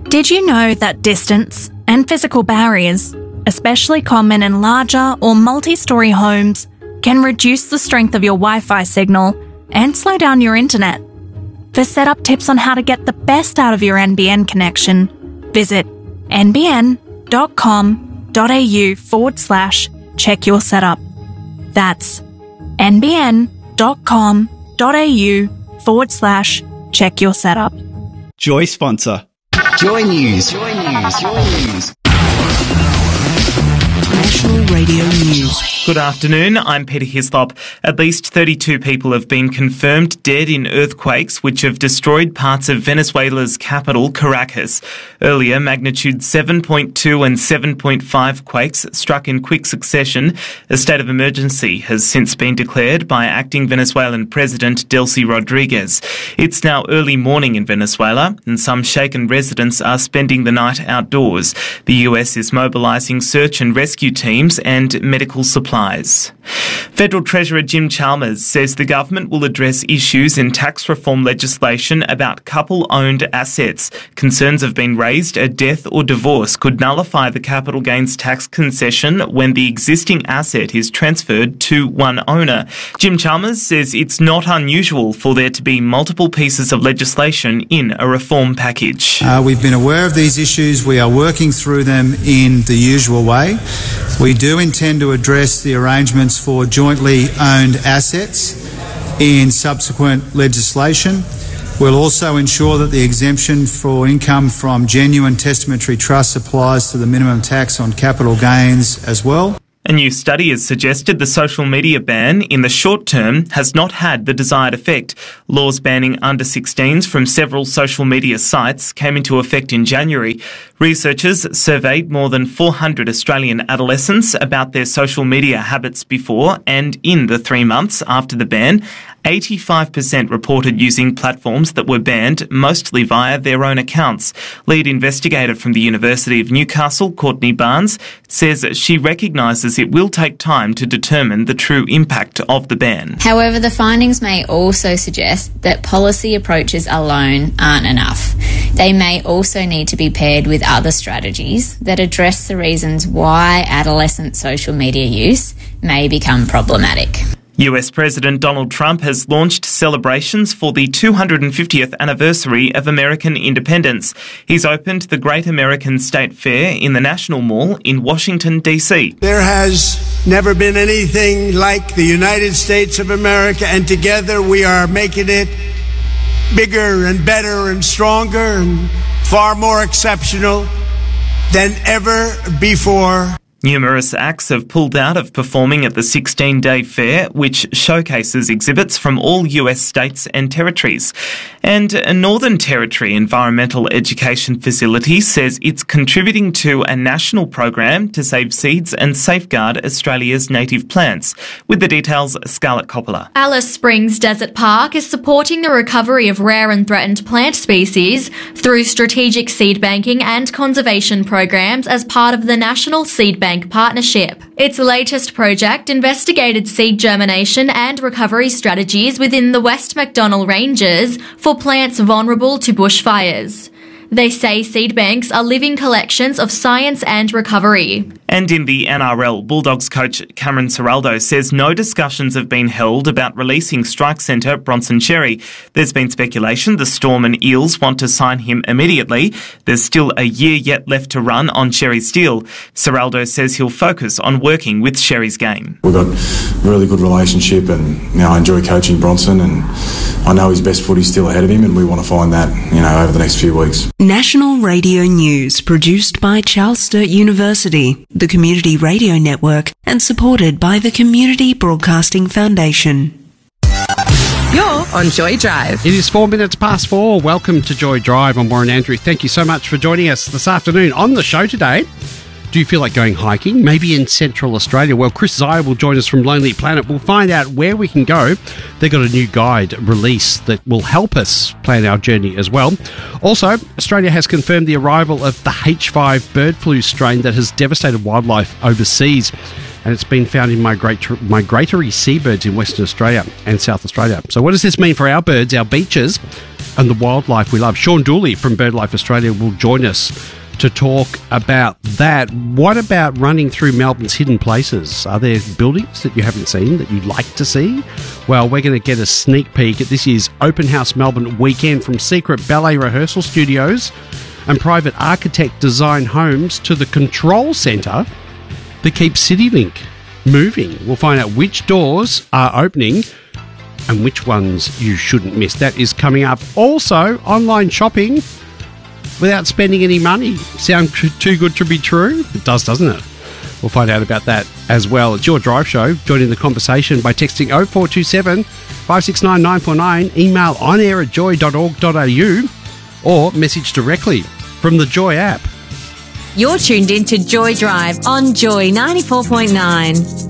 Did you know that distance and physical barriers, especially common in larger or multi-storey homes, can reduce the strength of your Wi-Fi signal and slow down your internet? For setup tips on how to get the best out of your NBN connection, visit nbn.com.au/check your setup. That's nbn.com.au/check your setup. Joy sponsor. Joy News. National Radio News. Good afternoon, I'm Peter Hislop. At least 32 people have been confirmed dead in earthquakes which have destroyed parts of Venezuela's capital, Caracas. Earlier, magnitude 7.2 and 7.5 quakes struck in quick succession. A state of emergency has since been declared by acting Venezuelan President Delcy Rodriguez. It's now early morning in Venezuela and some shaken residents are spending the night outdoors. The US is mobilising search and rescue teams and medical supplies. Federal Treasurer Jim Chalmers says the government will address issues in tax reform legislation about couple-owned assets. Concerns have been raised a death or divorce could nullify the capital gains tax concession when the existing asset is transferred to one owner. Jim Chalmers says it's not unusual for there to be multiple pieces of legislation in a reform package. We've been aware of these issues. We are working through them in the usual way. We do intend to address the arrangements for jointly owned assets in subsequent legislation. We'll also ensure that the exemption for income from genuine testamentary trusts applies to the minimum tax on capital gains as well. A new study has suggested the social media ban in the short term has not had the desired effect. Laws banning under 16s from several social media sites came into effect in January. Researchers surveyed more than 400 Australian adolescents about their social media habits before and in the 3 months after the ban. 85% reported using platforms that were banned, mostly via their own accounts. Lead investigator from the University of Newcastle, Courtney Barnes, says she recognises it will take time to determine the true impact of the ban. However, the findings may also suggest that policy approaches alone aren't enough. They may also need to be paired with other strategies that address the reasons why adolescent social media use may become problematic. US President Donald Trump has launched celebrations for the 250th anniversary of American independence. He's opened the Great American State Fair in the National Mall in Washington, D.C. There has never been anything like the United States of America, and together we are making it bigger and better and stronger and far more exceptional than ever before. Numerous acts have pulled out of performing at the 16-day fair, which showcases exhibits from all US states and territories. And a Northern Territory environmental education facility says it's contributing to a national program to save seeds and safeguard Australia's native plants. With the details, Scarlett Coppola. Alice Springs Desert Park is supporting the recovery of rare and threatened plant species through strategic seed banking and conservation programs as part of the National Seed Bank Partnership. Its latest project investigated seed germination and recovery strategies within the West MacDonnell Ranges for plants vulnerable to bushfires. They say seed banks are living collections of science and recovery. And in the NRL, Bulldogs coach Cameron Ciraldo says no discussions have been held about releasing strike centre Bronson Xerri. There's been speculation the Storm and Eels want to sign him immediately. There's still a year yet left to run on Xerri's deal. Ciraldo says he'll focus on working with Xerri's game. We've got a really good relationship, and I enjoy coaching Bronson, and I know his best footy's still ahead of him, and we want to find that over the next few weeks. National Radio News, produced by Charles Sturt University, the Community Radio Network, and supported by the Community Broadcasting Foundation. You're on Joy Drive. It is 4 minutes past 4. Welcome to Joy Drive. I'm Warren Andrew. Thank you so much for joining us this afternoon. On the show today, do you feel like going hiking? Maybe in Central Australia? Well, Chris Zaya will join us from Lonely Planet. We'll find out where we can go. They've got a new guide release that will help us plan our journey as well. Also, Australia has confirmed the arrival of the H5 bird flu strain that has devastated wildlife overseas. and it's been found in migratory seabirds in Western Australia and South Australia. So what does this mean for our birds, our beaches, and the wildlife we love? Sean Dooley from BirdLife Australia will join us to talk about that. What about running through Melbourne's hidden places? Are there buildings that you haven't seen that you'd like to see? Well, we're going to get a sneak peek at this year's Open House Melbourne weekend, from secret ballet rehearsal studios and private architect design homes to the control centre that keeps CityLink moving. We'll find out which doors are opening and which ones you shouldn't miss. That is coming up. Also, online shopping without spending any money. Sound too good to be true? It does, doesn't it? We'll find out about that as well. It's Your Drive Show. Join in the conversation by texting 0427 569 949, email onair@joy.org.au, or message directly from the Joy app. You're tuned in to Joy Drive on Joy 94.9.